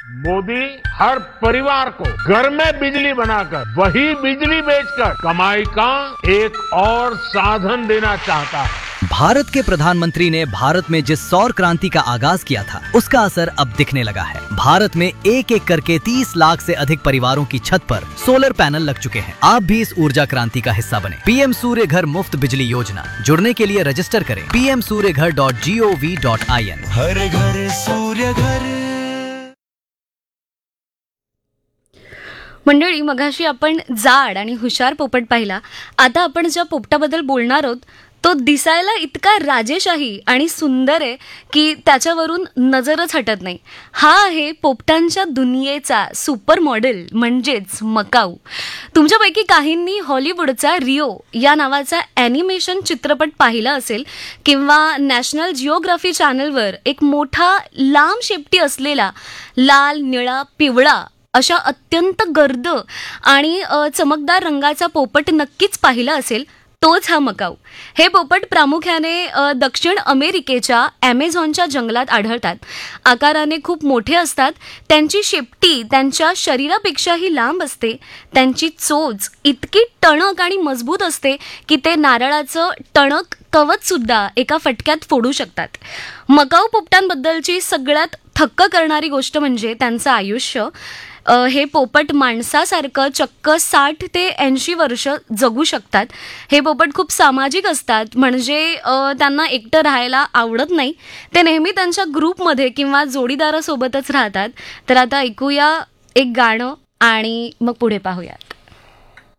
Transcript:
मोदी हर परिवार को घर में बिजली बनाकर वही बिजली बेचकर कमाई का एक और साधन देना चाहता है। भारत के प्रधानमंत्री ने भारत में जिस सौर क्रांति का आगाज किया था, उसका असर अब दिखने लगा है। भारत में एक एक करके 30 लाख से अधिक परिवारों की छत पर सोलर पैनल लग चुके हैं। आप भी इस ऊर्जा क्रांति का हिस्सा बने। पीएम सूर्य घर मुफ्त बिजली योजना, जुड़ने के लिए रजिस्टर करें pmsuryaghar.gov.in। हर घर सूर्य घर। मंडळी, मगाशी आपण जाड आणि हुशार पोपट पाहिला. आता आपण ज्या पोपटाबद्दल बोलणार आहोत तो दिसायला इतका राजेशाही आणि सुंदर आहे की त्याच्यावरून नजरच हटत नाही. हा आहे पोपटांच्या दुनियेचा सुपर मॉडेल म्हणजेच मकाऊ. तुमच्यापैकी काहींनी हॉलिवूडचा रिओ या नावाचा ॲनिमेशन चित्रपट पाहिला असेल किंवा नॅशनल जिओग्राफी चॅनलवर एक मोठा लांब शेपटी असलेला लाल, निळा, पिवळा अशा अत्यंत गर्द आणि चमकदार रंगाचा पोपट नक्कीच पाहिला असेल. तोच हा मकाऊ. हे पोपट प्रामुख्याने दक्षिण अमेरिकेच्या ॲमेझॉनच्या जंगलात आढळतात. आकाराने खूप मोठे असतात. त्यांची शेपटी त्यांच्या शरीरापेक्षाही लांब असते. त्यांची चोच इतकी टणक आणि मजबूत असते की ते नारळाचं टणक कवचसुद्धा एका फटक्यात फोडू शकतात. मकाऊ पोपटांबद्दलची सगळ्यात थक्क करणारी गोष्ट म्हणजे त्यांचं आयुष्य. हे पोपट माणसासारखं चक्क 60 ते 80 वर्ष जगू शकतात. हे पोपट खूप सामाजिक असतात, म्हणजे त्यांना एकटं राहायला आवडत नाही. ते नेहमी त्यांच्या ग्रुपमध्ये किंवा जोडीदारासोबतच राहतात. तर आता ऐकूया एक गाणं आणि मग पुढे पाहूयात.